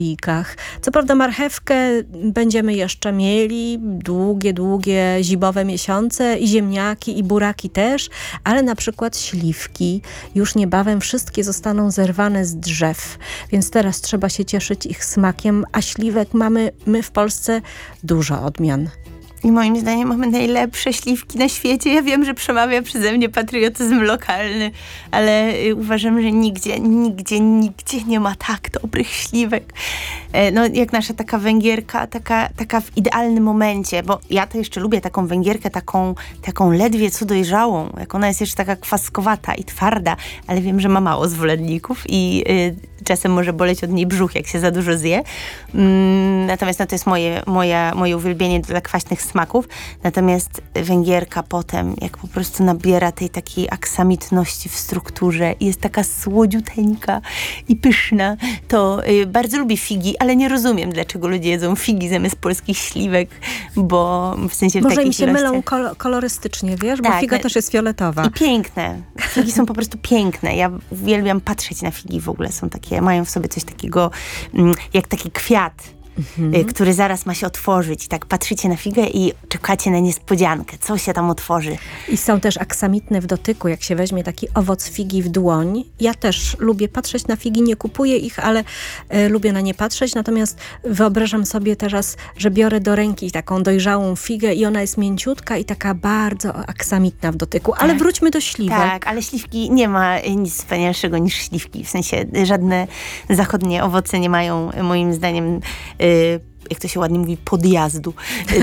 słoikach. Co prawda marchewkę będziemy jeszcze mieli długie zimowe miesiące i ziemniaki i buraki też, ale na przykład śliwki już niebawem wszystkie zostaną zerwane z drzew, więc teraz trzeba się cieszyć ich smakiem, a śliwek mamy my w Polsce dużo odmian. I moim zdaniem mamy najlepsze śliwki na świecie. Ja wiem, że przemawia przeze mnie patriotyzm lokalny, ale uważam, że nigdzie nie ma tak dobrych śliwek. No, jak nasza taka węgierka, taka w idealnym momencie, bo ja to jeszcze lubię taką węgierkę, taką ledwie co dojrzałą, jak ona jest jeszcze taka kwaskowata i twarda, ale wiem, że ma mało zwolenników i czasem może boleć od niej brzuch, jak się za dużo zje. Natomiast no, to jest moje uwielbienie dla kwaśnych smaków. Natomiast węgierka potem, jak po prostu nabiera tej takiej aksamitności w strukturze i jest taka słodziuteńka i pyszna, to bardzo lubię figi, ale nie rozumiem, dlaczego ludzie jedzą figi zamiast polskich śliwek, bo w sensie w może im się ilościach... mylą kolorystycznie, wiesz? Bo tak, figa też jest fioletowa. I piękne. Figi są po prostu piękne. Ja uwielbiam patrzeć na figi w ogóle. Są takie, mają w sobie coś takiego, jak taki kwiat, który zaraz ma się otworzyć. I tak patrzycie na figę i czekacie na niespodziankę. Co się tam otworzy? I są też aksamitne w dotyku, jak się weźmie taki owoc figi w dłoń. Ja też lubię patrzeć na figi, nie kupuję ich, ale lubię na nie patrzeć. Natomiast wyobrażam sobie teraz, że biorę do ręki taką dojrzałą figę i ona jest mięciutka i taka bardzo aksamitna w dotyku. Ale wróćmy do śliwek. Tak, ale śliwki, nie ma nic wspanialszego niż śliwki. W sensie żadne zachodnie owoce nie mają, moim zdaniem, jak to się ładnie mówi, podjazdu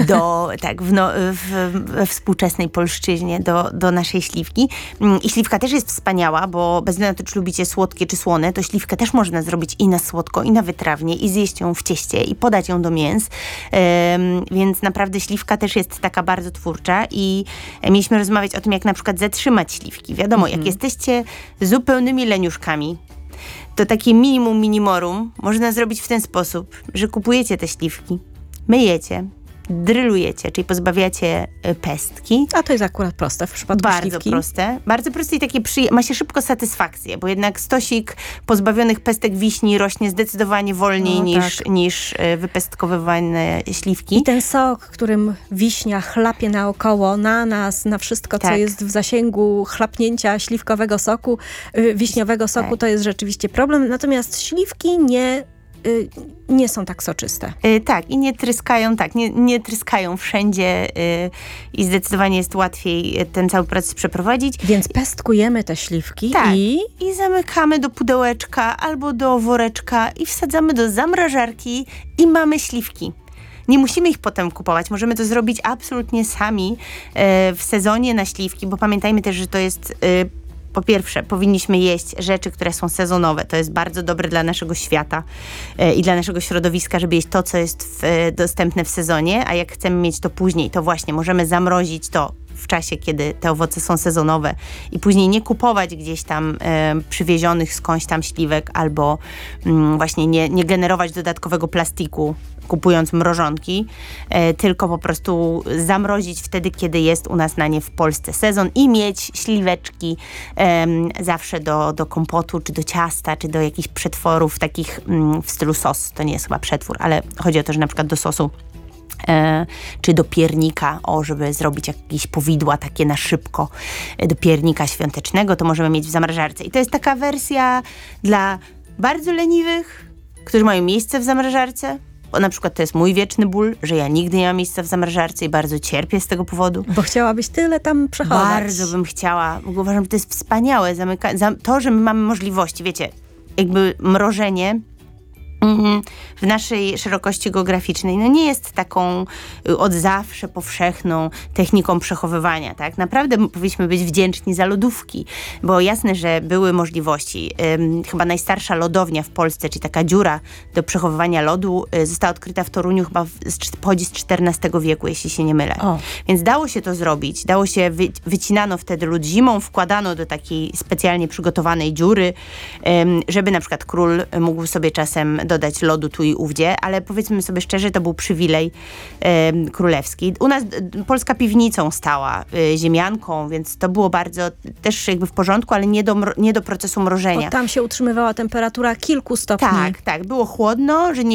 we współczesnej polszczyźnie do naszej śliwki. I śliwka też jest wspaniała, bo bez względu na to, czy lubicie słodkie czy słone, to śliwkę też można zrobić i na słodko, i na wytrawnie, i zjeść ją w cieście, i podać ją do mięs. Więc naprawdę śliwka też jest taka bardzo twórcza i mieliśmy rozmawiać o tym, jak na przykład zatrzymać śliwki. Wiadomo, jak jesteście zupełnymi leniuszkami, to takie minimum minimorum można zrobić w ten sposób, że kupujecie te śliwki, myjecie, drylujecie, czyli pozbawiacie pestki. A to jest akurat proste w przypadku bardzo śliwki. Bardzo proste i takie ma się szybko satysfakcję, bo jednak stosik pozbawionych pestek wiśni rośnie zdecydowanie wolniej niż wypestkowywane śliwki. I ten sok, którym wiśnia chlapie naokoło, na nas, na wszystko, co jest w zasięgu chlapnięcia śliwkowego soku, wiśniowego soku, to jest rzeczywiście problem. Natomiast śliwki nie są tak soczyste. Tak, i nie tryskają wszędzie i zdecydowanie jest łatwiej ten cały proces przeprowadzić. Więc pestkujemy te śliwki i zamykamy do pudełeczka albo do woreczka i wsadzamy do zamrażarki i mamy śliwki. Nie musimy ich potem kupować. Możemy to zrobić absolutnie sami w sezonie na śliwki, bo pamiętajmy też, że to jest... Po pierwsze, powinniśmy jeść rzeczy, które są sezonowe. To jest bardzo dobre dla naszego świata i dla naszego środowiska, żeby jeść to, co jest dostępne w sezonie, a jak chcemy mieć to później, to właśnie możemy zamrozić to w czasie, kiedy te owoce są sezonowe i później nie kupować gdzieś tam przywiezionych skądś tam śliwek albo właśnie nie generować dodatkowego plastiku, kupując mrożonki, tylko po prostu zamrozić wtedy, kiedy jest u nas na nie w Polsce sezon i mieć śliweczki zawsze do kompotu, czy do ciasta, czy do jakichś przetworów takich w stylu sos. To nie jest chyba przetwór, ale chodzi o to, że na przykład do sosu czy do piernika, żeby zrobić jakieś powidła takie na szybko do piernika świątecznego, to możemy mieć w zamrażarce. I to jest taka wersja dla bardzo leniwych, którzy mają miejsce w zamrażarce. Bo na przykład to jest mój wieczny ból, że ja nigdy nie mam miejsca w zamrażarce i bardzo cierpię z tego powodu. Bo chciałabyś tyle tam przechować. Bardzo bym chciała, bo uważam, że to jest wspaniałe. To, że my mamy możliwości, wiecie, jakby mrożenie w naszej szerokości geograficznej nie jest taką od zawsze powszechną techniką przechowywania, tak? Naprawdę powinniśmy być wdzięczni za lodówki, bo jasne, że były możliwości. Chyba najstarsza lodownia w Polsce, czyli taka dziura do przechowywania lodu, została odkryta w Toruniu chyba pochodzi z XIV wieku, jeśli się nie mylę. Więc dało się to zrobić. Dało się, wycinano wtedy lód zimą, wkładano do takiej specjalnie przygotowanej dziury, żeby na przykład król mógł sobie czasem dodać lodu tu i ówdzie, ale powiedzmy sobie szczerze, to był przywilej królewski. U nas Polska piwnicą stała, ziemianką, więc to było bardzo też jakby w porządku, ale nie do procesu mrożenia. Bo tam się utrzymywała temperatura kilku stopni. Tak. Było chłodno, że